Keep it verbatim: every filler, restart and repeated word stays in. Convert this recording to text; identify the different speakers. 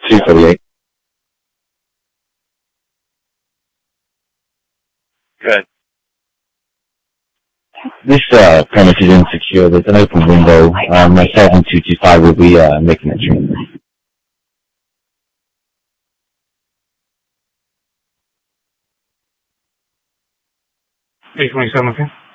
Speaker 1: two forty-eight.
Speaker 2: Good.
Speaker 1: This uh, premise is insecure. There's an open window. Um, myself and two two five will be uh, making a change.
Speaker 2: eight twenty-seven, okay?